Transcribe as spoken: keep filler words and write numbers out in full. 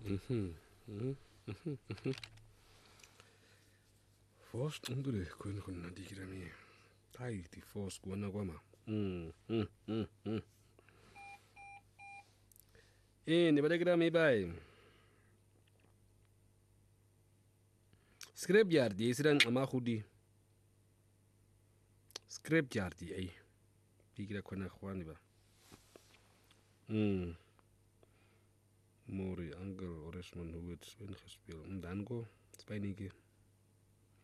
Mhm. Mhm. Mhm. Mhm. Forst undure kun kun na digrami. Tai ti force kuona kwama. Mm. Mm. Mm. Mm. Eh, ni badagrami bai. Scrap yardi isiran ama khudi. Scrap yardi ay. Digra kuna khwani ba. Mm. Mori angle oresman huwet spin gespeel. Dango spinike.